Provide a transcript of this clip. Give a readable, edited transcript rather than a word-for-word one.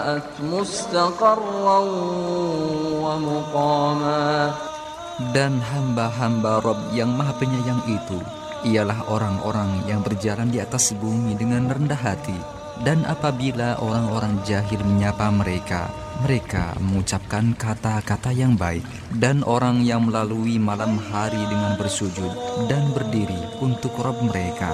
مستقرا ومقاما. Dan hamba-hamba Rabb yang Maha Penyayang itu ialah orang-orang yang berjalan di atas bumi dengan rendah hati. Dan apabila orang-orang jahil menyapa mereka, mereka mengucapkan kata-kata yang baik. Dan orang yang melalui malam hari dengan bersujud dan berdiri untuk Rabb mereka,